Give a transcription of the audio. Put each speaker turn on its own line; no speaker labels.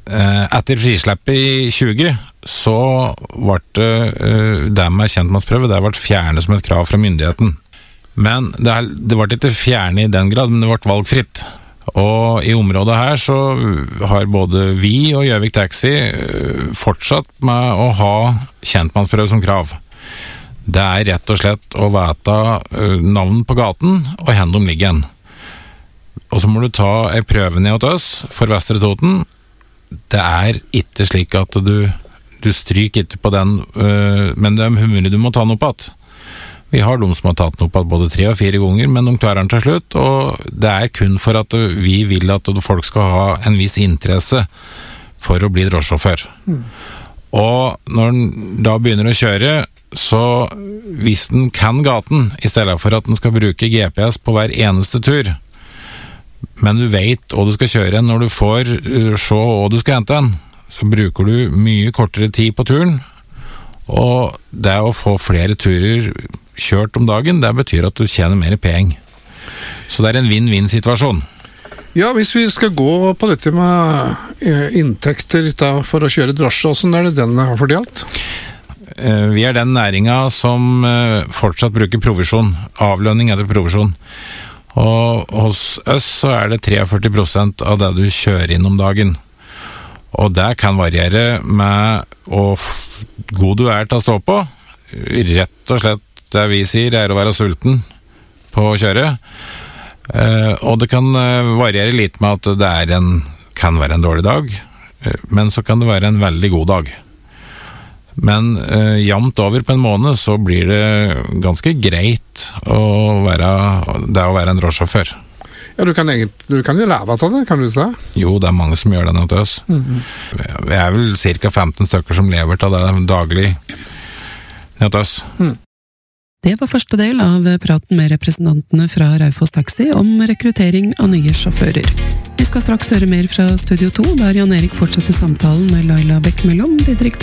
Etter frisleppet i 20 så ble det med kjentmannsprøve det ble fjernet som et krav fra myndigheten. Men det ble ikke fjernet i den grad, men det ble valgfritt. Og i området her så har både vi og Gjøvik Taxi fortsatt med å ha kjentmannsprøve som krav. Det rett og slett å vite navn på gaten og hvor de ligger hen. Og så må du ta en prøve ned til oss for Vestre Toten. Det ikke slik at du stryker ikke på den, men det mulig du må ta den opp igjen. Vi har de som har tatt den opp igjen både 3 og 4 ganger, men de klarer den til slutt, og det kun for at vi vil at folk skal ha en viss interesse for å bli drosjesjåfør. Og når den da begynner å kjøre, så hvis den kan gaten, i stedet for at den skal bruke GPS på hver eneste tur, men du vet hva du skal kjøre når du får se hva du skal hente den, så bruker du mye kortere tid på turen, og det å få flere turer kjørt om dagen, det betyr at du tjener mer penger. Så det en win-win-situasjon.
Ja, hvis vi skal gå på dette med inntekter for å kjøre drosje, hvordan det den har fordelt?
Vi den næringa som fortsatt bruker provisjon, avlønning etter provisjon. Og hos oss så det 43% av det du kjører inn om dagen. Og det kan variere med hvor god du til å stå på. Rett og slett det vi sier å være sulten på å kjøre. Og det kan variere litt med at det kan være en dårlig dag, men så kan det være en veldig god dag. Men jevnt over på en måned så blir det ganske greit å være en drosjesjåfør.
Ja, du kan jo leve av det, kan du ikke det?
Jo, det mange som gjør det nå til oss. Vi vel cirka 15 stykker som lever til det daglig nå til oss.
Det var første del av praten med representantene fra Raufoss Taxi om rekruttering av nye sjåfører. Vi skal straks høre mer fra Studio 2, der Jan Erik fortsetter samtalen med Laila Bekkemellom, Didrik